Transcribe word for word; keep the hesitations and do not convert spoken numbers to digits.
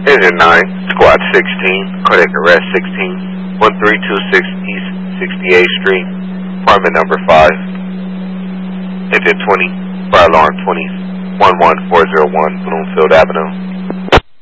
Engine nine, Squad sixteen, cardiac arrest sixteen, one three two six East sixty-eighth Street, apartment number five. Engine twenty, fire alarm twenty, one one four zero one Bloomfield Avenue.